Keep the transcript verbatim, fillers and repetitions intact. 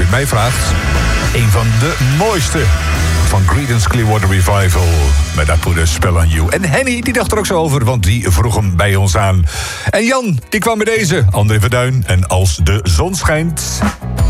het mij vraagt, een van de mooiste van Creedence Clearwater Revival. Met I Put A Spell On You. En Henny, die dacht er ook zo over, want die vroeg hem bij ons aan. En Jan, die kwam met deze, André Verduin en Als de Zon Schijnt.